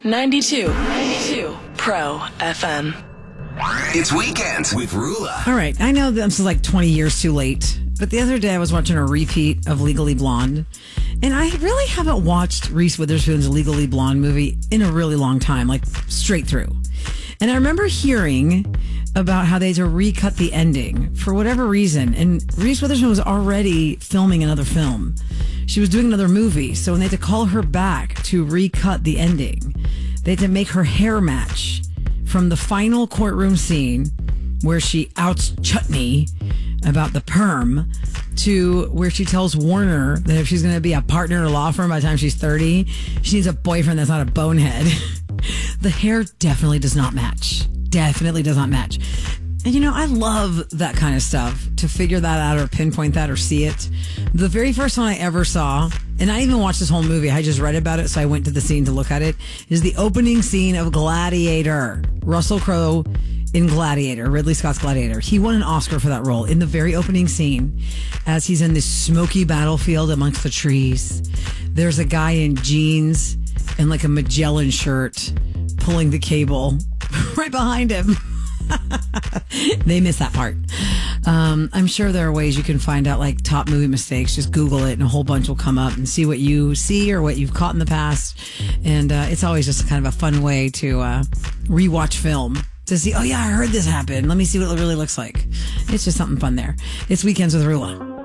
92 Pro FM. It's Weekends with Rula. All right, I know this is like 20 years too late, but the other day I was watching a repeat of Legally Blonde, and I really haven't watched Reese Witherspoon's Legally Blonde movie in a really long time, like straight through. And I remember hearing about how they had to recut the ending for whatever reason, and Reese Witherspoon was already filming another film. She was doing another movie, so when they had to call her back to recut the ending, they had to make her hair match from the final courtroom scene where she outs Chutney about the perm to where she tells Warner that if she's going to be a partner in a law firm by the time she's 30, she needs a boyfriend that's not a bonehead. The hair definitely does not match. Definitely does not match. And you know, I love that kind of stuff, to figure that out or pinpoint that or see it. The very first one I ever saw, and I even watched this whole movie, I just read about it, so I went to the scene to look at it, is the opening scene of Gladiator. Russell Crowe in Gladiator, Ridley Scott's Gladiator. He won an Oscar for that role in the very opening scene as he's in this smoky battlefield amongst the trees. There's a guy in jeans and like a Magellan shirt pulling the cable right behind him. They miss that part. I'm sure there are ways you can find out like top movie mistakes. Just Google it and a whole bunch will come up, and see what you see or what you've caught in the past. And it's always just kind of a fun way to rewatch film to see, oh yeah, I heard this happen. Let me see what it really looks like. It's just something fun there. It's Weekends with Rula.